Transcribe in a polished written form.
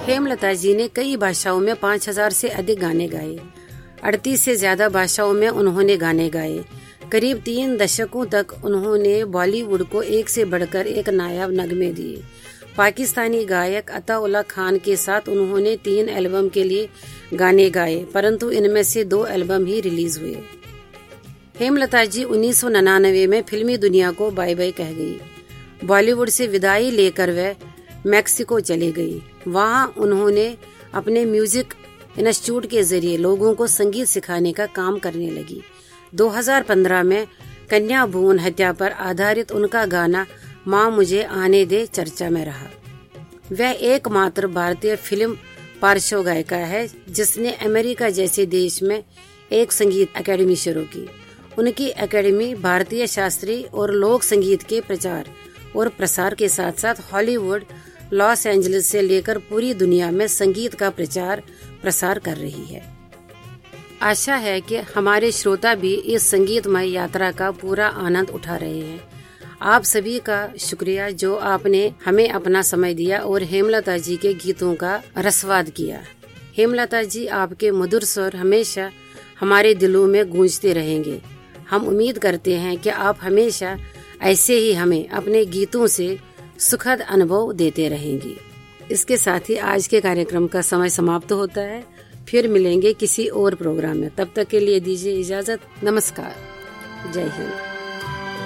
हेमलता जी ने कई भाषाओं में 5000 से अधिक गाने गाए। 38 से ज्यादा भाषाओं में उन्होंने गाने गाए। करीब 3 दशकों तक उन्होंने बॉलीवुड को एक से बढ़कर एक नायाब नगमे दिए। पाकिस्तानी गायक अताउल्ला खान के साथ उन्होंने 3 एल्बम के लिए गाने गाए, परंतु इनमें से 2 एल्बम ही रिलीज हुए। हेमलता जी 1999 में फिल्मी दुनिया को बाय बाय कह गई। बॉलीवुड से विदाई लेकर वह मैक्सिको चली गई। वहां उन्होंने अपने म्यूजिक इंस्टीट्यूट के जरिए लोगों को संगीत सिखाने का काम करने लगी। 2015 में कन्या भ्रूण हत्या पर आधारित उनका गाना माँ मुझे आने दे चर्चा में रहा। वह एकमात्र भारतीय फिल्म पार्श्व गायिका है जिसने अमेरिका जैसे देश में एक संगीत एकेडमी शुरू की। उनकी एकेडमी भारतीय शास्त्रीय और लोक संगीत के प्रचार और प्रसार के साथ साथ हॉलीवुड, लॉस एंजलिस से लेकर पूरी दुनिया में संगीत का प्रचार प्रसार कर रही है। आशा है कि हमारे श्रोता भी इस संगीतमय यात्रा का पूरा आनंद उठा रहे हैं। आप सभी का शुक्रिया जो आपने हमें अपना समय दिया और हेमलता जी के गीतों का रसवाद किया। हेमलता जी, आपके मधुर स्वर हमेशा हमारे दिलों में गूंजते रहेंगे। हम उम्मीद करते हैं कि आप हमेशा ऐसे ही हमें अपने गीतों से सुखद अनुभव देते रहेंगी। इसके साथ ही आज के कार्यक्रम का समय समाप्त होता है। फिर मिलेंगे किसी और प्रोग्राम में। तब तक के लिए दीजिए इजाजत। नमस्कार। जय हिंद।